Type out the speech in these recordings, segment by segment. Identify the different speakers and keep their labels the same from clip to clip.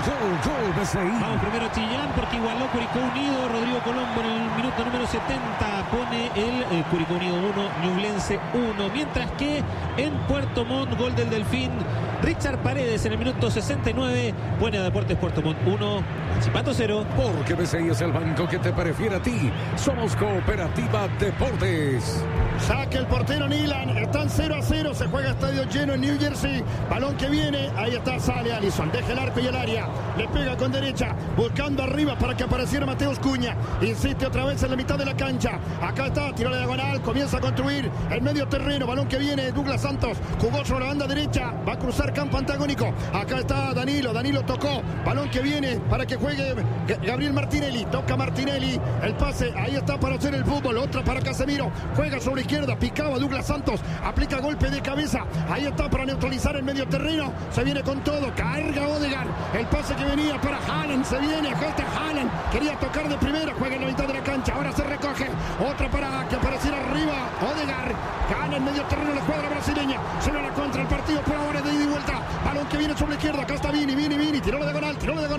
Speaker 1: Gol, BCI.
Speaker 2: Vamos primero a Chillán porque igualó Curicó Unido. Rodrigo Colombo en el minuto número 70 pone el Curicó Unido 1, Ñublense 1. Mientras que en Puerto Montt, gol del Delfín, Richard Paredes en el minuto 69 pone a Deportes Puerto Montt 1, Chipato 0.
Speaker 1: Porque BCI es el banco que te prefiere a ti. Somos Cooperativa Deportes.
Speaker 3: Saque el portero Nilan. Están 0-0. Se juega estadio lleno en New Jersey. Balón que viene. Ahí está, sale Alisson. Deja el arco y el área. Le pega con derecha. Buscando arriba para que apareciera Mateus Cuña. Insiste otra vez en la mitad de la cancha. Acá está, tiro de diagonal. Comienza a construir el medio terreno. Balón que viene. Douglas Santos jugó sobre la banda derecha. Va a cruzar campo antagónico. Acá está Danilo. Danilo tocó. Balón que viene para que juegue Gabriel Martinelli. Toca Martinelli. El pase. Ahí está para hacer el fútbol. Otra para Casemiro. Juega sobre izquierda. Picaba Douglas Santos. Aplica golpe de cabeza. Ahí está para neutralizar el medio terreno. Se viene con todo. Carga Odegaard. El pase que venía para Haaland. Se viene. Falta Haaland. Quería tocar de primera. Juega en la mitad de la cancha. Ahora se recoge. Otra para que apareciera arriba. Odegaard. Gana el medio terreno la escuadra brasileña. Se va la contra el partido por ahora de ida y vuelta. Balón que viene sobre la izquierda. Acá está Vini. Tiró la diagonal.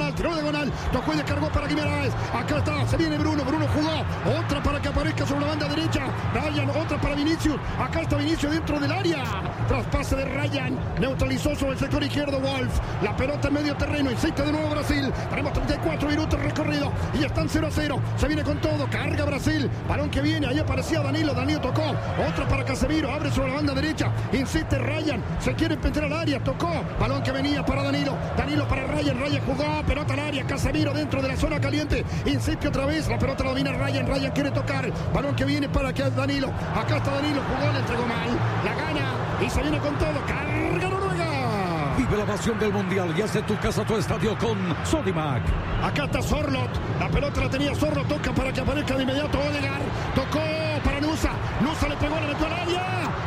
Speaker 3: Tocó y descargó para Guimaraes. Acá está. Se viene Bruno. Bruno jugó. Otra para que aparezca sobre la banda derecha. Ryan. Otra para Vinicius. Acá está Vinicius dentro del área. Traspase de Ryan. Neutralizó sobre el sector izquierdo Wolf. La pelota en medio terreno. Insiste de nuevo Brasil. Tenemos 34 minutos recorrido. Y están 0-0. Se viene con todo. Carga Brasil. Balón que viene. Ahí aparecía Danilo. Danilo tocó. Otra para Casemiro. Abre sobre la banda derecha. Insiste Ryan. Se quiere meter al área. Tocó. Balón que venía para Danilo. Danilo para Ryan. Ryan jugó. Pelota al área. Casemiro dentro de la zona caliente. Insiste otra vez. La pelota la domina Ryan. Ryan quiere tocar. Balón que viene para que Danilo. Acá está Danilo. Jugó. Le entregó mal. La gana. Y se viene con todo. Carga Noruega.
Speaker 1: Vive la pasión del Mundial y hace tu casa, tu estadio con Sodimac.
Speaker 3: Acá está Sorloth. La pelota la tenía Sorloth. Toca para que aparezca de inmediato Odegaard. Tocó para Nusa. Nusa le pegó, le metió al área.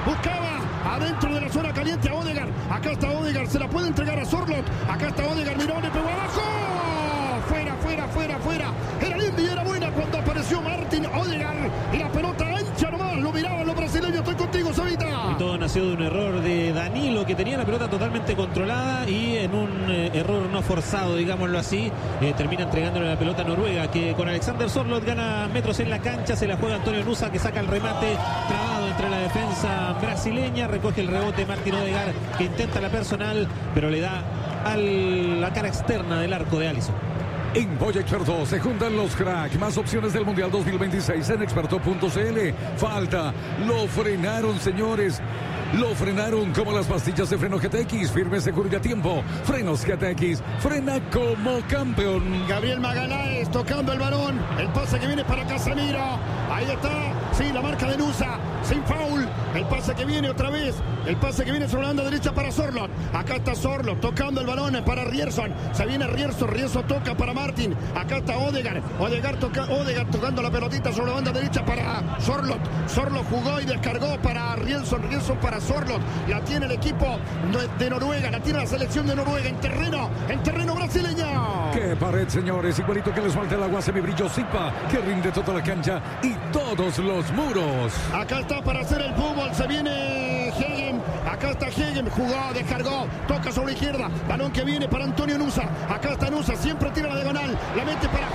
Speaker 3: Buscaba adentro de la zona caliente a Odegaard. Acá está Odegaard. Se la puede entregar a Sorloth. Acá está Odegaard. Miró, le pegó abajo. Fuera. Era linda y era buena cuando apareció Martin Odegaard. Y la pelota ancha nomás. Lo miraban los brasileños. Estoy contigo, Sabita.
Speaker 2: Y todo nació de un error de Danilo, que tenía la pelota totalmente controlada y en un error no forzado, digámoslo así, termina entregándole la pelota a Noruega, que con Alexander Sorloth gana metros en la cancha. Se la juega Antonio Nusa, que saca el remate trabado entre la defensa brasileña. Recoge el rebote Martin Odegaard, que intenta la personal, pero le da a la cara externa del arco de Alisson.
Speaker 1: En Voyager 2 se juntan los crack. Más opciones del Mundial 2026 en experto.cl. Falta. Lo frenaron, señores. Lo frenaron como las pastillas de freno GTX. Firme, seguro y a tiempo. Frenos GTX. Frena como campeón.
Speaker 3: Gabriel Magaláes tocando el balón. El pase que viene para Casemiro. Ahí está. Sí, la marca de Nusa. Sin foul. El pase que viene otra vez. El pase que viene sobre la banda derecha para Sorloth. Acá está Sorloth tocando el balón para Rierson. Se viene Rierson. Rierson toca para Martin. Acá está Odegaard. Odegaard tocando la pelotita sobre la banda derecha para Sorloth. Sorloth jugó y descargó para Rierson. Rierson para Sorloth. La tiene el equipo de Noruega. La tiene la selección de Noruega en terreno brasileño.
Speaker 1: ¡Qué pared, señores! Igualito que les falta el agua semibrillo Zipa, que rinde toda la cancha y todos los muros.
Speaker 3: Acá está para hacer el fútbol. Se viene Hegen. Acá está Hegen. Jugó, descargó. Toca sobre la izquierda. Balón que viene para Antonio Nusa. Acá está Nusa. Siempre tira la diagonal. La mete para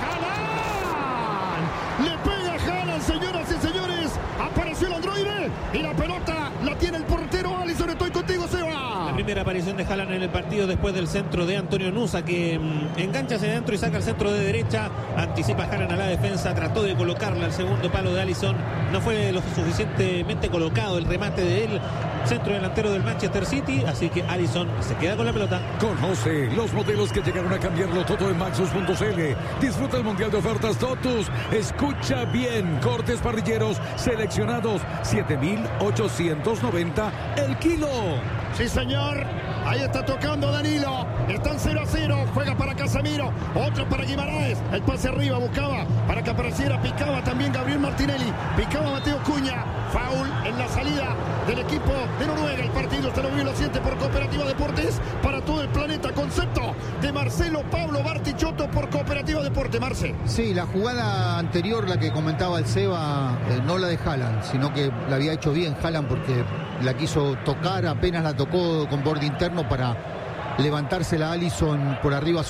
Speaker 3: Haaland. Le pega Haaland, señoras y señores. Apareció el androide. Y la pelota la tiene el portero Alisson. Estoy contigo, Seba.
Speaker 2: La primera aparición de Haaland en el partido después del centro de Antonio Nusa, que engancha hacia adentro y saca el centro de derecha. Anticipa Haaland a la defensa. Trató de colocarla al segundo palo de Alisson. No fue lo suficientemente colocado el remate de él, centro delantero del Manchester City. Así que Alisson se queda con la pelota.
Speaker 1: Conoce los modelos que llegaron a cambiarlo todo en Maxus.cl. Disfruta el mundial de ofertas Totus. Escucha bien. Cortes parrilleros seleccionados 7,890 el kilo.
Speaker 3: Sí, señor. Ahí está tocando Danilo. Están 0-0. Juega para Casemiro. Otro para Guimaraes. El pase arriba. Buscaba para que apareciera. Picaba también Gabriel Martinelli. Picaba Mateus Cuña. Foul en la salida del equipo de Noruega. El partido usted lo vive y lo siente por Cooperativa Deportes para todo el planeta. Concepto de Marcelo Pablo Bartichotto por Cooperativa Deportes. Marce.
Speaker 4: Sí, la jugada anterior, la que comentaba el Seba, no la de Haaland, sino que la había hecho bien Haaland porque la quiso tocar, apenas la tocó con borde interno para levantársela a Alisson por arriba.